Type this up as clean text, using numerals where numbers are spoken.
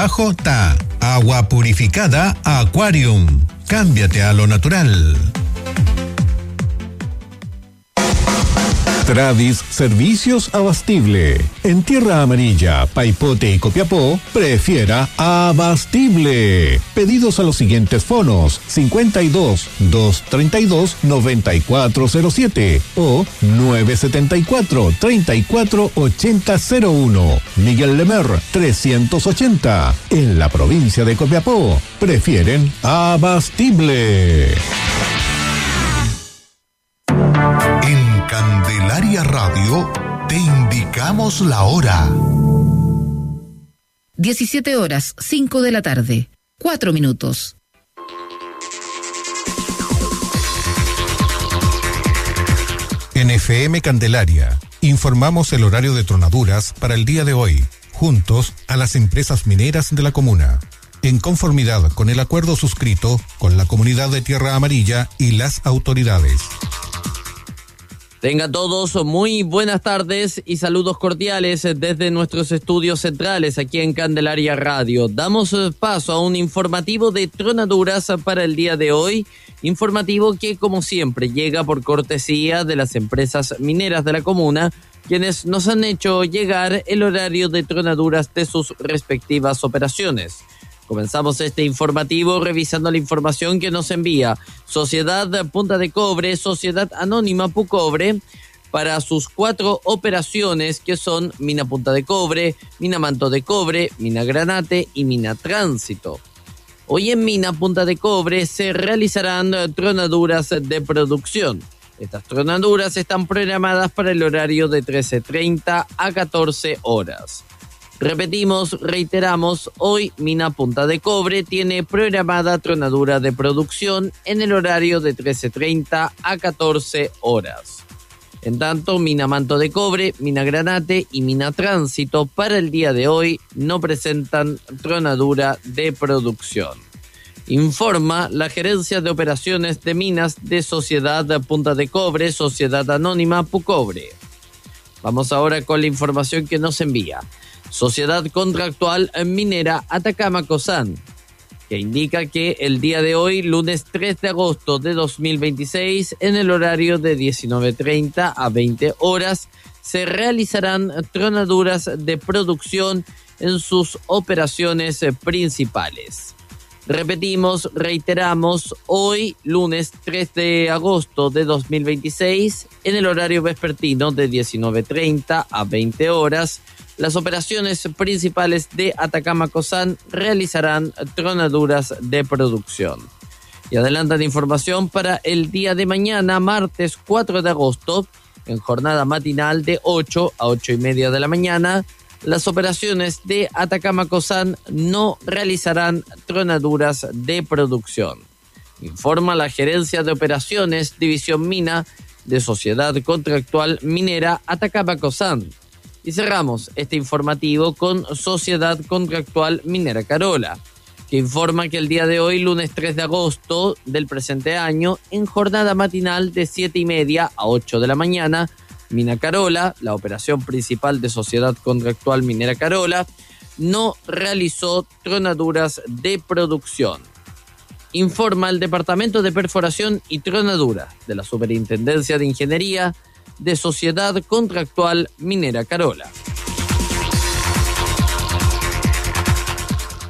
Ta. Agua purificada Aquarium. Cámbiate a lo natural. Tradis Servicios Abastible. En Tierra Amarilla, Paipote y Copiapó, prefiera Abastible. Pedidos a los siguientes fonos: 52 232 9407 o 974 34 8001. Miguel Lemer 380. En la provincia de Copiapó, prefieren Abastible. Candelaria Radio, te indicamos la hora. 17:05 de la tarde, 4 minutos. En FM Candelaria, informamos el horario de tronaduras para el día de hoy, juntos a las empresas mineras de la comuna, en conformidad con el acuerdo suscrito con la comunidad de Tierra Amarilla y las autoridades. Tengan todos muy buenas tardes y saludos cordiales desde nuestros estudios centrales aquí en Candelaria Radio. Damos paso a un informativo de tronaduras para el día de hoy, informativo que como siempre llega por cortesía de las empresas mineras de la comuna, quienes nos han hecho llegar el horario de tronaduras de sus respectivas operaciones. Comenzamos este informativo revisando la información que nos envía Sociedad Punta de Cobre, Sociedad Anónima Pucobre, para sus 4 operaciones que son Mina Punta de Cobre, Mina Manto de Cobre, Mina Granate y Mina Tránsito. Hoy en Mina Punta de Cobre se realizarán tronaduras de producción. Estas tronaduras están programadas para el horario de 13:30 a 14 horas. Repetimos, reiteramos, hoy Mina Punta de Cobre tiene programada tronadura de producción en el horario de 13:30 a 14 horas. En tanto, Mina Manto de Cobre, Mina Granate y Mina Tránsito para el día de hoy no presentan tronadura de producción. Informa la Gerencia de Operaciones de Minas de Sociedad Punta de Cobre, Sociedad Anónima Pucobre. Vamos ahora con la información que nos envía Sociedad Contractual Minera Atacama Cosán, que indica que el día de hoy, lunes 3 de agosto de 2026, en el horario de 19:30 a 20 horas, se realizarán tronaduras de producción en sus operaciones principales. Repetimos, reiteramos, hoy, lunes 3 de agosto de 2026, en el horario vespertino de 19:30 a 20 horas, las operaciones principales de Atacama Cosán realizarán tronaduras de producción. Y adelantan información para el día de mañana, martes 4 de agosto, en jornada matinal de 8 a 8:30 de la mañana, las operaciones de Atacama Cosán no realizarán tronaduras de producción. Informa la Gerencia de Operaciones, División Mina de Sociedad Contractual Minera Atacama Cosán. Y cerramos este informativo con Sociedad Contractual Minera Carola, que informa que el día de hoy, lunes 3 de agosto del presente año, en jornada matinal de 7:30 a 8 de la mañana, Mina Carola, la operación principal de Sociedad Contractual Minera Carola, no realizó tronaduras de producción. Informa el Departamento de Perforación y Tronadura de la Superintendencia de Ingeniería de Sociedad Contractual Minera Carola.